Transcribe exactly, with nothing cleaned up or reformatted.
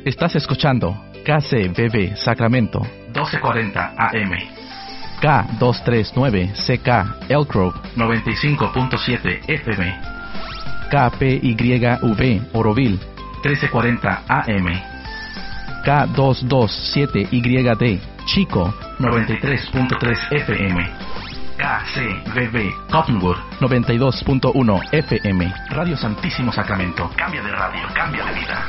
Estás escuchando K C B B Sacramento doce cuarenta A M, K doscientos treinta y nueve C K Elk Grove noventa y cinco punto siete F M, K P Y V Oroville trece cuarenta A M, K doscientos veintisiete Y D Chico noventa y tres punto tres F M, K C B B Cottonwood noventa y dos punto uno F M. Radio Santísimo Sacramento. Cambia de radio, cambia de vida.